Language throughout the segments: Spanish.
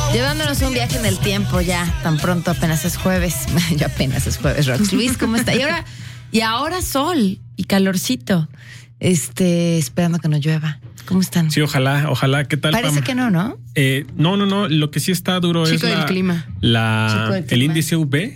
Llevándonos un viaje en el tiempo ya, tan pronto, apenas es jueves. Ya apenas es jueves, Rox. Luis, ¿cómo está? Y ahora sol y calorcito. Esperando que no llueva. ¿Cómo están? Sí, ojalá. ¿Qué tal, Parece Pam? que no. No. Lo que sí está duro Chico es del clima. El índice UV.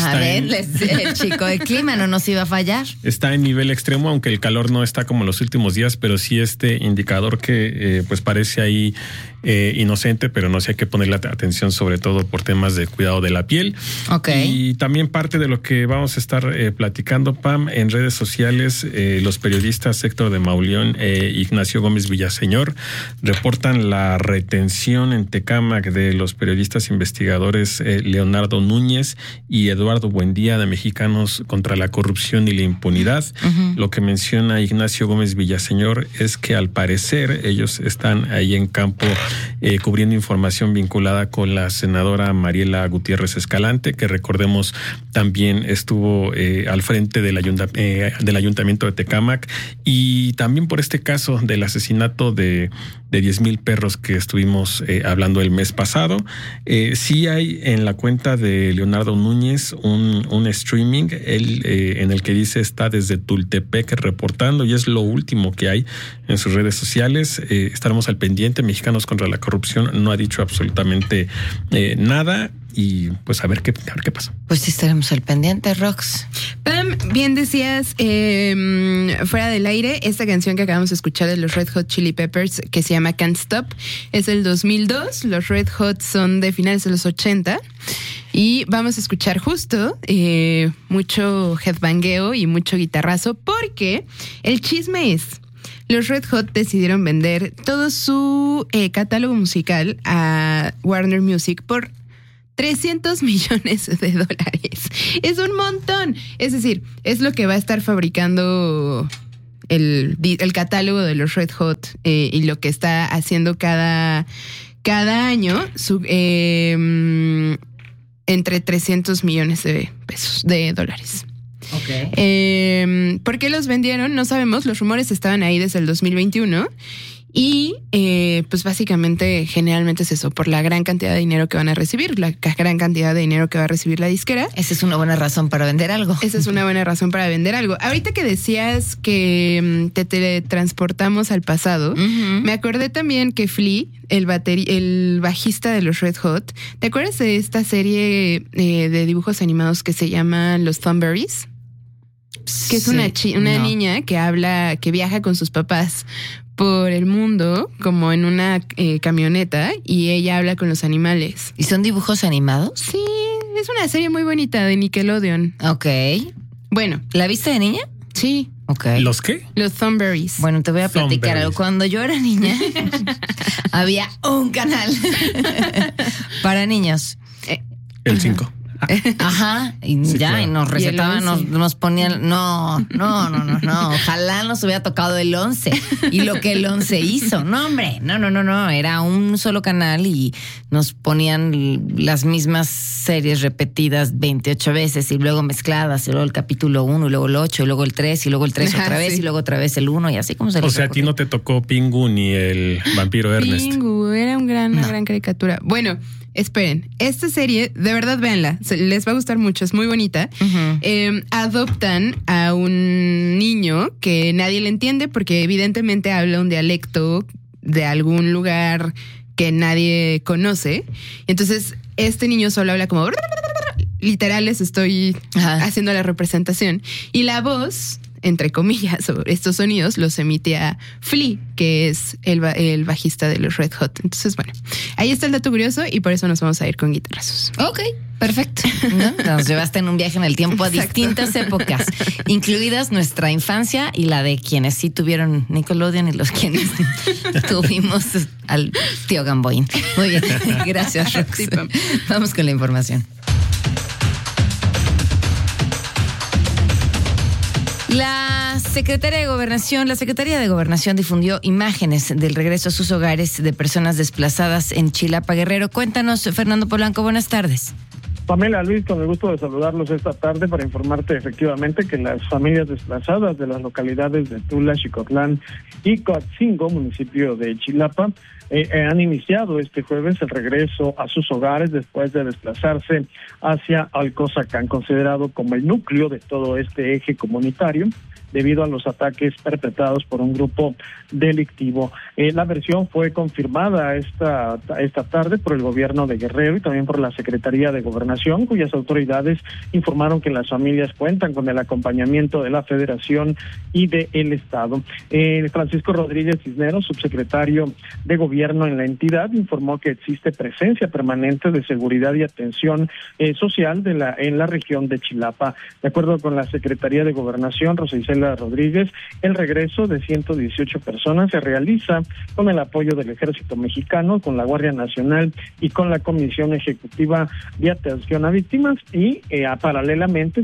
El chico del clima no nos iba a fallar. Está en nivel extremo, aunque el calor no está como en los últimos días, pero sí este indicador que pues parece ahí inocente, pero no sé, hay que ponerle atención sobre todo por temas de cuidado de la piel. Okay. Y también parte de lo que vamos a estar platicando, Pam, en redes sociales, los periodistas Héctor de Mauleón e Ignacio Gómez Villaseñor reportan la retención en Tecámac de los periodistas investigadores Leonardo Núñez y Eduardo Buendía, de Mexicanos contra la Corrupción y la Impunidad. Uh-huh. Lo que menciona Ignacio Gómez Villaseñor es que al parecer ellos están ahí en campo cubriendo información vinculada con la senadora Mariela Gutiérrez Escalante, que recordemos también estuvo al frente del ayuntamiento de Tecámac, y también por este caso del asesinato de 10,000 perros que estuvimos hablando el mes pasado. Sí hay en la cuenta de Leonardo Núñez un streaming en el que dice está desde Tultepec reportando, y es lo último que hay en sus redes sociales. Estaremos al pendiente. Mexicanos contra la Corrupción no ha dicho absolutamente nada, y pues a ver qué pasa. Pues sí, estaremos al pendiente, Rox. Pam, bien decías fuera del aire, esta canción que acabamos de escuchar de los Red Hot Chili Peppers, que se llama Can't Stop, es del 2002. Los Red Hot son de finales de los 80. Y vamos a escuchar justo mucho headbangueo y mucho guitarrazo, porque el chisme es: los Red Hot decidieron vender todo su catálogo musical a Warner Music por $300 millones. Es un montón. Es decir, es lo que va a estar fabricando el catálogo de los Red Hot y lo que está haciendo cada año entre 300 millones de pesos, de dólares. Okay. ¿Por qué los vendieron? No sabemos. Los rumores estaban ahí desde el 2021. Y pues básicamente generalmente es eso, por la gran cantidad de dinero que van a recibir, la gran cantidad de dinero que va a recibir la disquera. Esa es una buena razón para vender algo. Ahorita que decías que te teletransportamos al pasado, uh-huh, me acordé también que Flea, el bajista de los Red Hot, ¿te acuerdas de esta serie de dibujos animados que se llama Los Thornberrys? Que es una niña que viaja con sus papás por el mundo, como en una camioneta, y ella habla con los animales. ¿Y son dibujos animados? Sí, es una serie muy bonita de Nickelodeon. Ok. Bueno. ¿La viste de niña? Sí. Okay. ¿Los qué? Los Thornberrys. Bueno, te voy a platicar algo. Cuando yo era niña, había un canal para niños. El 5. Ajá, y sí, ya, claro. Y nos recetaban, nos ponían, no, ojalá nos hubiera tocado el 11 y lo que el 11 hizo, no, hombre, no, era un solo canal y nos ponían las mismas series repetidas 28 veces y luego mezcladas, y luego el capítulo 1, y luego el 8, y luego el 3, y luego el 3 otra vez, sí. Y luego otra vez el 1, y así como se les ocurrió. A ti no te tocó Pingu ni el vampiro Ernest. Pingu, era una gran caricatura. Bueno, esperen, esta serie, de verdad véanla, les va a gustar mucho, es muy bonita. Uh-huh. Adoptan a un niño que nadie le entiende porque evidentemente habla un dialecto de algún lugar que nadie conoce. Entonces, este niño solo habla como... Literal, les estoy haciendo la representación. Y la voz, entre comillas, sobre estos sonidos los emitía Flea, que es el bajista de los Red Hot. Entonces, bueno, ahí está el dato curioso y por eso nos vamos a ir con guitarrazos. Ok, perfecto. ¿No? Nos llevaste en un viaje en el tiempo a distintas épocas, incluidas nuestra infancia y la de quienes sí tuvieron Nickelodeon y los quienes tuvimos al tío Gamboín. Muy bien, gracias, Rox. Sí, vamos con la información. La Secretaría de Gobernación difundió imágenes del regreso a sus hogares de personas desplazadas en Chilapa, Guerrero. Cuéntanos, Fernando Polanco, buenas tardes. Pamela, Luis, con el gusto de saludarlos esta tarde para informarte efectivamente que las familias desplazadas de las localidades de Tula, Xicotlán y Coatzingo, municipio de Chilapa, han iniciado este jueves el regreso a sus hogares después de desplazarse hacia Alcozacán, considerado como el núcleo de todo este eje comunitario, debido a los ataques perpetrados por un grupo delictivo. La versión fue confirmada esta tarde por el gobierno de Guerrero y también por la Secretaría de Gobernación, cuyas autoridades informaron que las familias cuentan con el acompañamiento de la Federación y del Estado. Francisco Rodríguez Cisneros, subsecretario de Gobierno en la entidad, informó que existe presencia permanente de seguridad y atención social en la región de Chilapa. De acuerdo con la Secretaría de Gobernación, Rosa Isela Rodríguez, el regreso de 118 personas se realiza con el apoyo del Ejército Mexicano, con la Guardia Nacional y con la Comisión Ejecutiva de Atención a Víctimas y paralelamente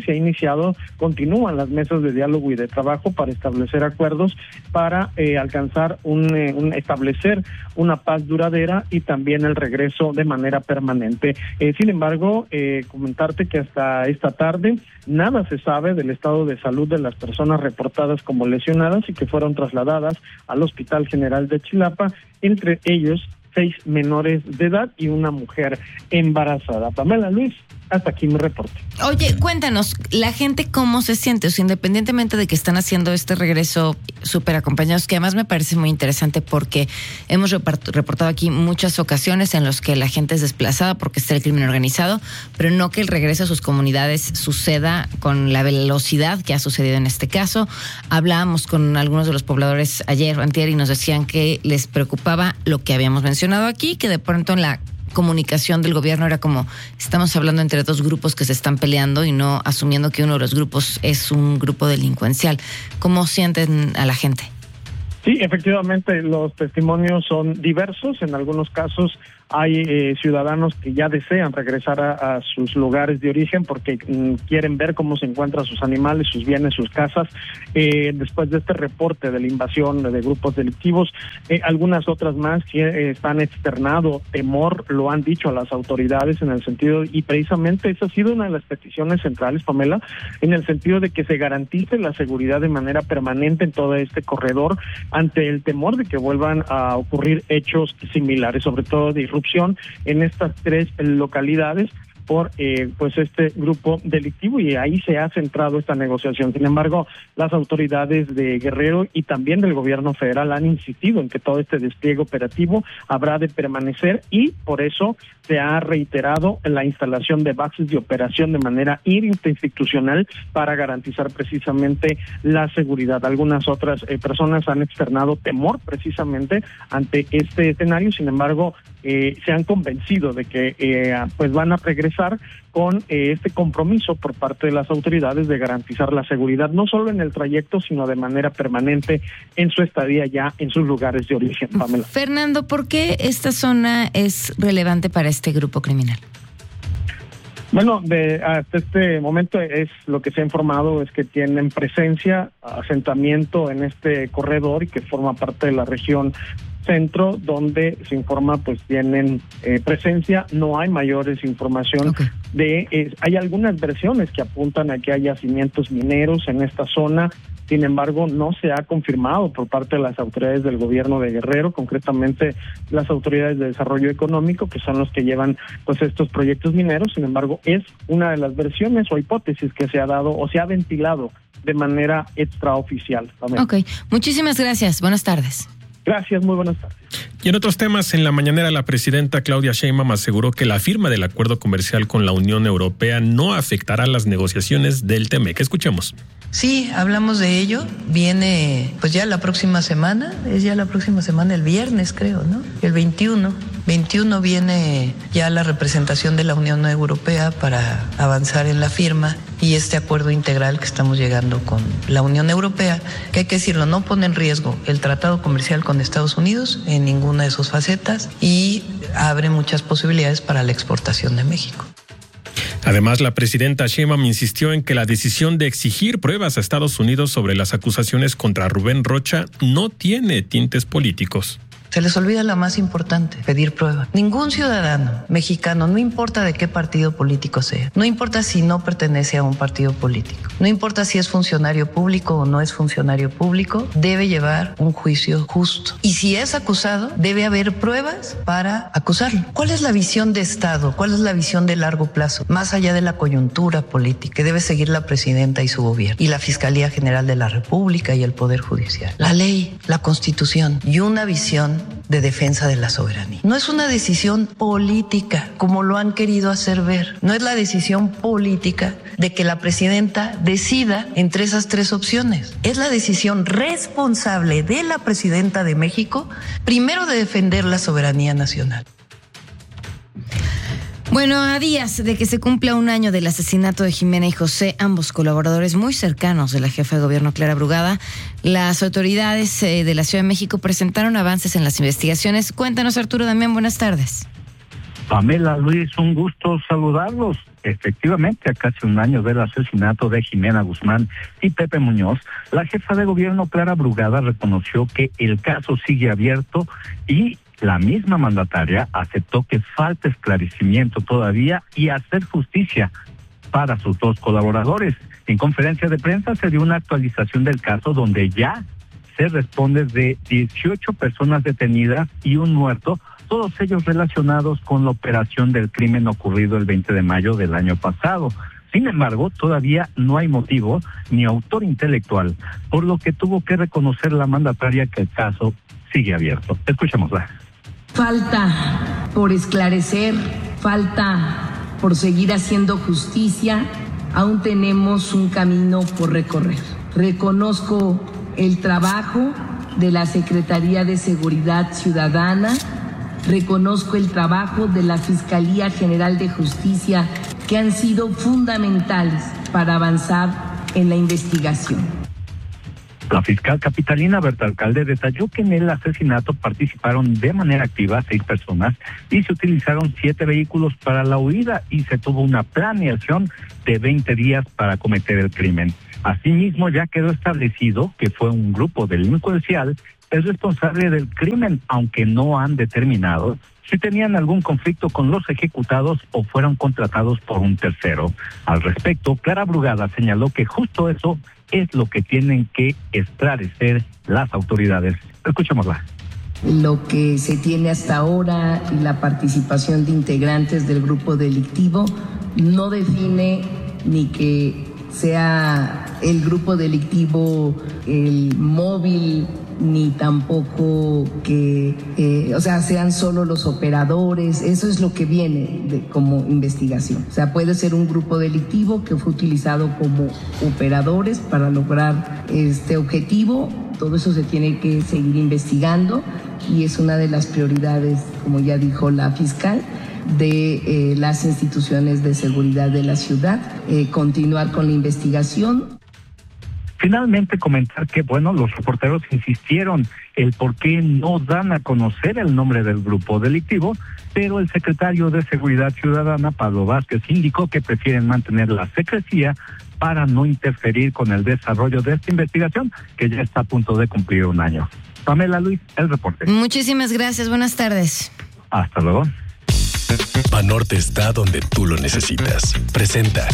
continúan las mesas de diálogo y de trabajo para establecer acuerdos para alcanzar establecer una paz duradera y también el regreso de manera permanente. Sin embargo, comentarte que hasta esta tarde nada se sabe del estado de salud de las personas reportadas como lesionadas y que fueron trasladadas al Hospital General de Chilapa, entre ellos 6 menores de edad y una mujer embarazada. Pamela, Luis, hasta aquí mi reporte. Oye, cuéntanos, la gente cómo se siente, o sea, independientemente de que están haciendo este regreso súper acompañados, que además me parece muy interesante porque hemos reportado aquí muchas ocasiones en las que la gente es desplazada porque está el crimen organizado, pero no que el regreso a sus comunidades suceda con la velocidad que ha sucedido en este caso. Hablábamos con algunos de los pobladores ayer o antier y nos decían que les preocupaba lo que habíamos mencionado aquí, que de pronto en la comunicación del gobierno era como, estamos hablando entre dos grupos que se están peleando y no asumiendo que uno de los grupos es un grupo delincuencial. ¿Cómo sienten a la gente? Sí, efectivamente, los testimonios son diversos. En algunos casos hay ciudadanos que ya desean regresar a sus lugares de origen porque quieren ver cómo se encuentran sus animales, sus bienes, sus casas. Después de este reporte de la invasión de grupos delictivos, algunas otras más que están externado temor, lo han dicho a las autoridades en el sentido, y precisamente esa ha sido una de las peticiones centrales, Pamela, en el sentido de que se garantice la seguridad de manera permanente en todo este corredor ante el temor de que vuelvan a ocurrir hechos similares, sobre todo de irrupción en estas 3 localidades por este grupo delictivo, y ahí se ha centrado esta negociación. Sin embargo, las autoridades de Guerrero y también del gobierno federal han insistido en que todo este despliegue operativo habrá de permanecer, y por eso se ha reiterado la instalación de bases de operación de manera interinstitucional para garantizar precisamente la seguridad. Algunas otras personas han externado temor precisamente ante este escenario. Sin embargo, se han convencido de que van a regresar con este compromiso por parte de las autoridades de garantizar la seguridad, no solo en el trayecto, sino de manera permanente en su estadía ya en sus lugares de origen, Pamela. Fernando, ¿por qué esta zona es relevante para este grupo criminal? Bueno, hasta este momento es lo que se ha informado, es que tienen presencia, asentamiento en este corredor y que forma parte de la región centro, donde se informa pues tienen presencia. No hay mayores información hay algunas versiones que apuntan a que hay yacimientos mineros en esta zona. Sin embargo, no se ha confirmado por parte de las autoridades del gobierno de Guerrero, concretamente las autoridades de desarrollo económico, que son los que llevan pues estos proyectos mineros. Sin embargo, es una de las versiones o hipótesis que se ha dado o se ha ventilado de manera extraoficial. Ok, muchísimas gracias. Buenas tardes. Gracias, muy buenas tardes. Y en otros temas, en la mañanera la presidenta Claudia Sheinbaum aseguró que la firma del acuerdo comercial con la Unión Europea no afectará las negociaciones del TEMEC. Escuchemos. Sí, hablamos de ello. Viene pues ya la próxima semana, el viernes creo, ¿no? El 21 viene ya la representación de la Unión Europea para avanzar en la firma y este acuerdo integral que estamos llegando con la Unión Europea, que hay que decirlo, no pone en riesgo el tratado comercial con Estados Unidos en ninguna de sus facetas y abre muchas posibilidades para la exportación de México. Además, la presidenta Sheinbaum insistió en que la decisión de exigir pruebas a Estados Unidos sobre las acusaciones contra Rubén Rocha no tiene tintes políticos. Se les olvida la más importante, pedir prueba. Ningún ciudadano mexicano, no importa de qué partido político sea, no importa si no pertenece a un partido político, no importa si es funcionario público o no es funcionario público, debe llevar un juicio justo. Y si es acusado, debe haber pruebas para acusarlo. ¿Cuál es la visión de Estado? ¿Cuál es la visión de largo plazo? Más allá de la coyuntura política que debe seguir la presidenta y su gobierno, y la Fiscalía General de la República y el Poder Judicial. La ley, la Constitución y una visión de defensa de la soberanía. No es una decisión política, como lo han querido hacer ver. No es la decisión política de que la presidenta decida entre esas tres opciones. Es la decisión responsable de la presidenta de México, primero de defender la soberanía nacional. Bueno, a días de que se cumpla un año del asesinato de Jimena y José, ambos colaboradores muy cercanos de la jefa de gobierno Clara Brugada, las autoridades de la Ciudad de México presentaron avances en las investigaciones. Cuéntanos, Arturo Damián, buenas tardes. Pamela, Luis, un gusto saludarlos. Efectivamente, a casi un año del asesinato de Jimena Guzmán y Pepe Muñoz, la jefa de gobierno Clara Brugada reconoció que el caso sigue abierto y la misma mandataria aceptó que falta esclarecimiento todavía y hacer justicia para sus dos colaboradores. En conferencia de prensa se dio una actualización del caso donde ya se responde de 18 personas detenidas y un muerto, todos ellos relacionados con la operación del crimen ocurrido el 20 de mayo del año pasado. Sin embargo, todavía no hay motivo ni autor intelectual, por lo que tuvo que reconocer la mandataria que el caso sigue abierto. Escuchémosla. Falta por esclarecer, falta por seguir haciendo justicia, aún tenemos un camino por recorrer. Reconozco el trabajo de la Secretaría de Seguridad Ciudadana, reconozco el trabajo de la Fiscalía General de Justicia, que han sido fundamentales para avanzar en la investigación. La fiscal capitalina Berta Alcalde detalló que en el asesinato participaron de manera activa 6 personas y se utilizaron 7 vehículos para la huida y se tuvo una planeación de 20 días para cometer el crimen. Asimismo, ya quedó establecido que fue un grupo delincuencial el responsable del crimen, aunque no han determinado si tenían algún conflicto con los ejecutados o fueron contratados por un tercero. Al respecto, Clara Brugada señaló que justo eso es lo que tienen que esclarecer las autoridades. Escuchémosla. Lo que se tiene hasta ahora y la participación de integrantes del grupo delictivo no define ni que sea el grupo delictivo el móvil, ni tampoco que sean solo los operadores. Eso es lo que viene como investigación. O sea, puede ser un grupo delictivo que fue utilizado como operadores para lograr este objetivo. Todo eso se tiene que seguir investigando y es una de las prioridades, como ya dijo la fiscal, de las instituciones de seguridad de la ciudad, continuar con la investigación. Finalmente comentar que, los reporteros insistieron el por qué no dan a conocer el nombre del grupo delictivo, pero el secretario de Seguridad Ciudadana, Pablo Vázquez, indicó que prefieren mantener la secrecía para no interferir con el desarrollo de esta investigación, que ya está a punto de cumplir un año. Pamela, Luis, el reporte. Muchísimas gracias, buenas tardes. Hasta luego. Banorte está donde tú lo necesitas. Presenta.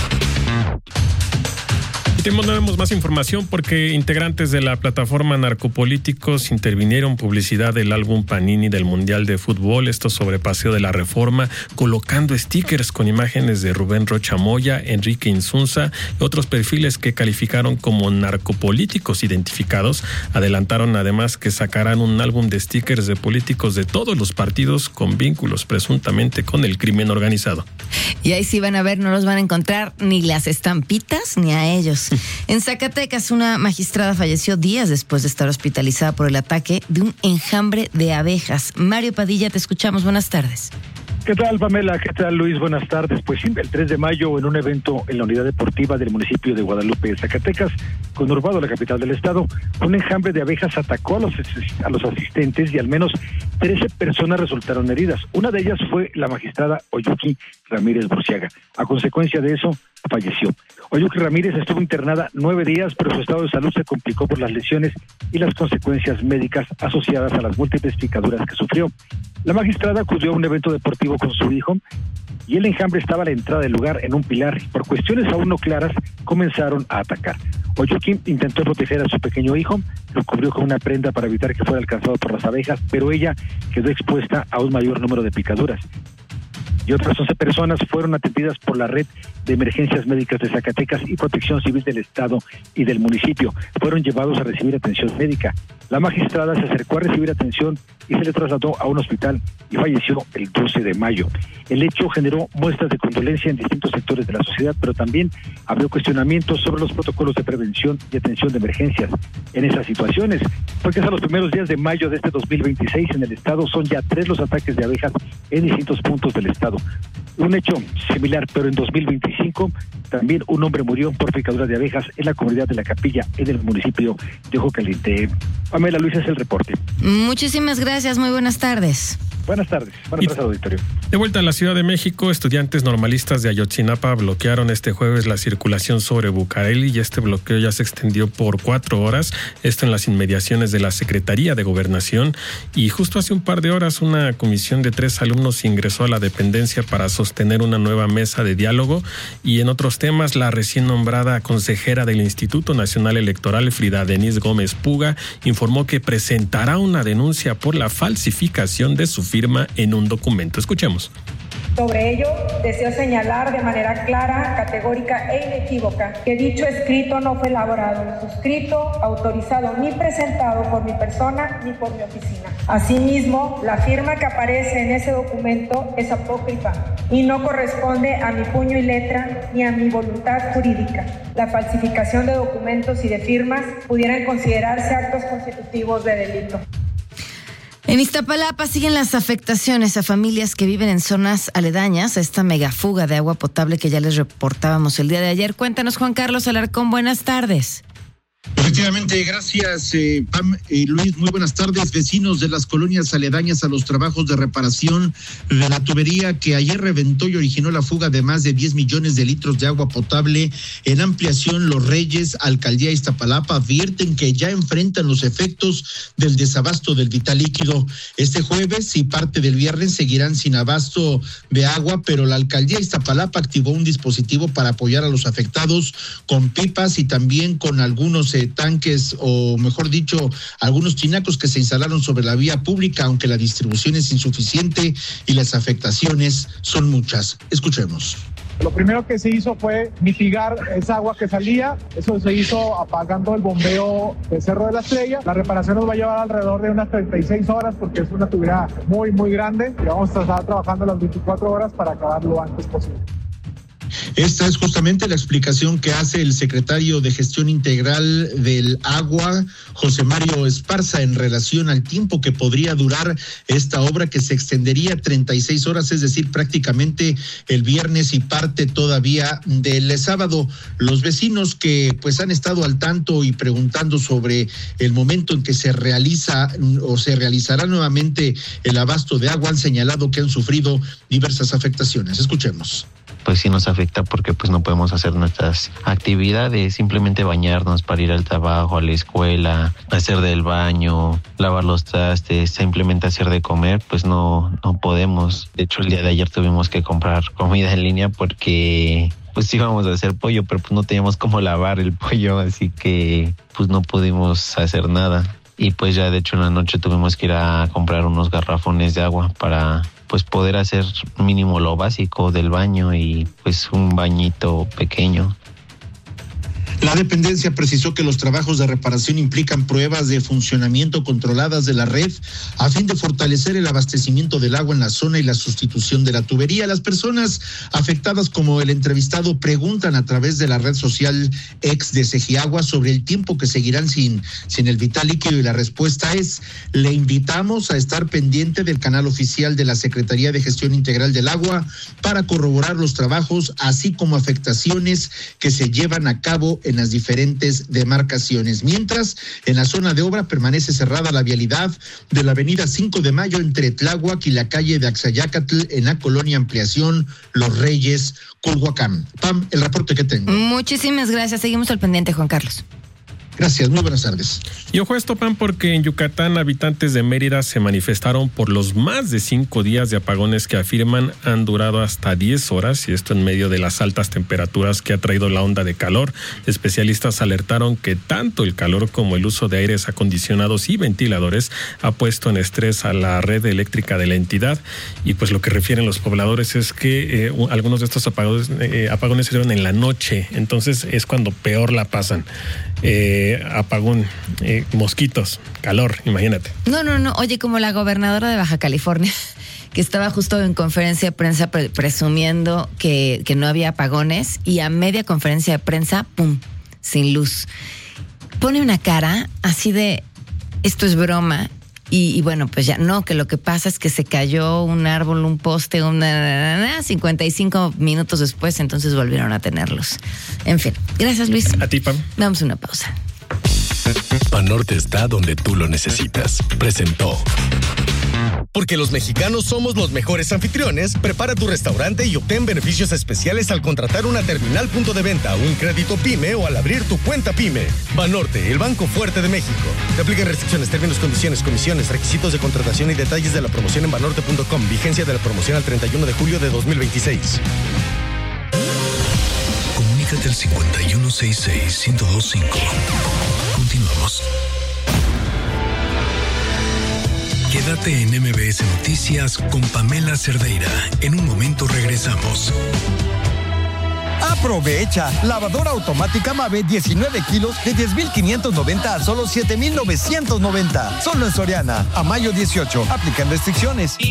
Tenemos más información porque integrantes de la plataforma Narcopolíticos intervinieron publicidad del álbum Panini del Mundial de Fútbol, esto sobre Paseo de la Reforma, colocando stickers con imágenes de Rubén Rocha Moya, Enrique Insunza y otros perfiles que calificaron como narcopolíticos identificados. Adelantaron además que sacarán un álbum de stickers de políticos de todos los partidos con vínculos presuntamente con el crimen organizado. Y ahí sí van a ver, no los van a encontrar ni las estampitas ni a ellos. En Zacatecas, una magistrada falleció días después de estar hospitalizada por el ataque de un enjambre de abejas. Mario Padilla, te escuchamos. Buenas tardes. ¿Qué tal, Pamela? ¿Qué tal, Luis? Buenas tardes. Pues sí, el 3 de mayo, en un evento en la unidad deportiva del municipio de Guadalupe, Zacatecas, conurbado la capital del estado, un enjambre de abejas atacó a los asistentes y al menos 13 personas resultaron heridas. Una de ellas fue la magistrada Oyuki Ramírez Burciaga. A consecuencia de eso, falleció. Oyuki Ramírez estuvo internada 9 días, pero su estado de salud se complicó por las lesiones y las consecuencias médicas asociadas a las múltiples picaduras que sufrió. La magistrada acudió a un evento deportivo con su hijo y el enjambre estaba a la entrada del lugar en un pilar y por cuestiones aún no claras comenzaron a atacar. Oyuki intentó proteger a su pequeño hijo, lo cubrió con una prenda para evitar que fuera alcanzado por las abejas, pero ella quedó expuesta a un mayor número de picaduras. Y otras 11 personas fueron atendidas por la Red de Emergencias Médicas de Zacatecas y Protección Civil del Estado y del municipio. Fueron llevados a recibir atención médica. La magistrada se acercó a recibir atención y se le trasladó a un hospital y falleció el 12 de mayo. El hecho generó muestras de condolencia en distintos sectores de la sociedad, pero también abrió cuestionamientos sobre los protocolos de prevención y atención de emergencias en esas situaciones, porque hasta los primeros días de mayo de este 2026 en el estado son ya 3 los ataques de abejas en distintos puntos del estado. Un hecho similar, pero en 2025 también un hombre murió por picaduras de abejas en la comunidad de La Capilla, en el municipio de Ojo Caliente. Pamela Luis, es el reporte. Muchísimas gracias, muy buenas tardes. Buenas tardes, auditorio. De vuelta a la Ciudad de México, estudiantes normalistas de Ayotzinapa bloquearon este jueves la circulación sobre Bucareli y este bloqueo ya se extendió por 4 horas, esto en las inmediaciones de la Secretaría de Gobernación, y justo hace un par de horas una comisión de 3 alumnos ingresó a la dependencia para sostener una nueva mesa de diálogo. Y en otros temas, la recién nombrada consejera del Instituto Nacional Electoral, Frida Denise Gómez Puga, informó que presentará una denuncia por la falsificación de su firma en un documento. Escuchemos. Sobre ello, deseo señalar de manera clara, categórica e inequívoca que dicho escrito no fue elaborado, suscrito, autorizado ni presentado por mi persona ni por mi oficina. Asimismo, la firma que aparece en ese documento es apócrifa y no corresponde a mi puño y letra ni a mi voluntad jurídica. La falsificación de documentos y de firmas pudieran considerarse actos constitutivos de delito. En Iztapalapa siguen las afectaciones a familias que viven en zonas aledañas a esta megafuga de agua potable que ya les reportábamos el día de ayer. Cuéntanos, Juan Carlos Alarcón, buenas tardes. Efectivamente, gracias Pam. Luis, muy buenas tardes. Vecinos de las colonias aledañas a los trabajos de reparación de la tubería que ayer reventó y originó la fuga de más de 10 millones de litros de agua potable en ampliación Los Reyes, Alcaldía Iztapalapa, advierten que ya enfrentan los efectos del desabasto del vital líquido. Este jueves y parte del viernes seguirán sin abasto de agua, pero la Alcaldía Iztapalapa activó un dispositivo para apoyar a los afectados con pipas y también con algunos tanques, o mejor dicho, algunos tinacos que se instalaron sobre la vía pública, aunque la distribución es insuficiente y las afectaciones son muchas. Escuchemos. Lo primero que se hizo fue mitigar esa agua que salía. Eso se hizo apagando el bombeo del Cerro de la Estrella. La reparación nos va a llevar alrededor de unas 36 horas porque es una tubería muy, muy grande y vamos a estar trabajando las 24 horas para acabar lo antes posible. Esta es justamente la explicación que hace el secretario de Gestión Integral del Agua, José Mario Esparza, en relación al tiempo que podría durar esta obra, que se extendería 36 horas, es decir, prácticamente el viernes y parte todavía del sábado. Los vecinos que pues han estado al tanto y preguntando sobre el momento en que se realiza o se realizará nuevamente el abasto de agua han señalado que han sufrido diversas afectaciones. Escuchemos. Pues sí nos afecta porque pues no podemos hacer nuestras actividades, simplemente bañarnos para ir al trabajo, a la escuela, hacer del baño, lavar los trastes, simplemente hacer de comer, pues no podemos. De hecho, el día de ayer tuvimos que comprar comida en línea porque pues íbamos a hacer pollo, pero pues no teníamos cómo lavar el pollo, así que pues no pudimos hacer nada. Y pues ya de hecho en la noche tuvimos que ir a comprar unos garrafones de agua para pues poder hacer mínimo lo básico del baño y pues un bañito pequeño. La dependencia precisó que los trabajos de reparación implican pruebas de funcionamiento controladas de la red a fin de fortalecer el abastecimiento del agua en la zona y la sustitución de la tubería. Las personas afectadas, como el entrevistado, preguntan a través de la red social ex de Segiagua sobre el tiempo que seguirán sin el vital líquido, y la respuesta es: le invitamos a estar pendiente del canal oficial de la Secretaría de Gestión Integral del Agua para corroborar los trabajos, así como afectaciones que se llevan a cabo en en las diferentes demarcaciones. Mientras, en la zona de obra permanece cerrada la vialidad de la avenida 5 de Mayo entre Tláhuac y la calle de Axayácatl en la colonia Ampliación Los Reyes, Culhuacán. Pam, el reporte que tengo. Muchísimas gracias. Seguimos al pendiente, Juan Carlos. Gracias, muy buenas tardes. Y ojo a esto, Pan, porque en Yucatán habitantes de Mérida se manifestaron por los más de 5 días de apagones que afirman han durado hasta 10 horas, y esto en medio de las altas temperaturas que ha traído la onda de calor. Especialistas alertaron que tanto el calor como el uso de aires acondicionados y ventiladores ha puesto en estrés a la red eléctrica de la entidad, y pues lo que refieren los pobladores es que algunos de estos apagones se dieron en la noche, entonces es cuando peor la pasan. Apagón, mosquitos, calor, imagínate. No. Oye, como la gobernadora de Baja California, que estaba justo en conferencia de prensa presumiendo que no había apagones, y a media conferencia de prensa, ¡pum!, sin luz. Pone una cara así de, esto es broma. Y bueno, pues ya no, que lo que pasa es que se cayó un árbol, un poste, 55 minutos después, entonces volvieron a tenerlos. En fin, gracias, Luis. A ti, Pam. Damos una pausa. Banorte está donde tú lo necesitas. Presentó. Porque los mexicanos somos los mejores anfitriones, prepara tu restaurante y obtén beneficios especiales al contratar una terminal punto de venta, un crédito PYME o al abrir tu cuenta PYME. Banorte, el banco fuerte de México. Te aplican restricciones, términos, condiciones, comisiones, requisitos de contratación y detalles de la promoción en banorte.com. Vigencia de la promoción al 31 de julio de 2026. Comunícate al 5166-1025. Continuamos. Quédate en MBS Noticias con Pamela Cerdeira. En un momento regresamos. Aprovecha. Lavadora automática Mave 19 kilos de 10,590 a solo 7,990. Solo en Soriana. A mayo 18. Aplican restricciones.